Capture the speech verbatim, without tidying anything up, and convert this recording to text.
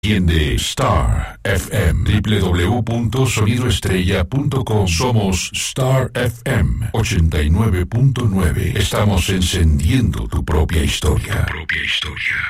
Tiende Star F M, doble u doble u doble u punto sonido estrella punto com. Somos Star F M ochenta y nueve punto nueve. Estamos encendiendo tu propia historia. Tu propia historia.